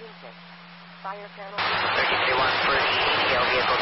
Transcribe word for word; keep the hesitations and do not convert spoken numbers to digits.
Fire panel. thirty-three one for the A T L vehicle